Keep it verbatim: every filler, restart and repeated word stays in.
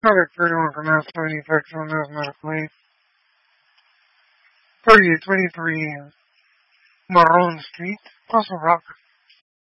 Product thirty-one from Mass Manufacturer Mathematically. thirty-eight twenty-three Marlon Street, Paso Rock.